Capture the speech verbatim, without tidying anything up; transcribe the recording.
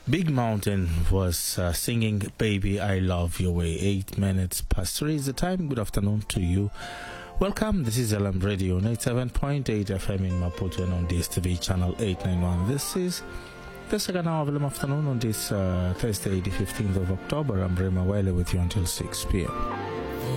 Big Mountain was uh, singing Baby I Love Your Way. Eight minutes past three is the time. Good afternoon to you. Welcome. This is L M Radio ninety-seven point eight F M in Maputo and on D S T V channel eight ninety-one. This is the second hour of L M afternoon on this uh, Thursday, the fifteenth of October. I'm Rema Wale with you until six p.m.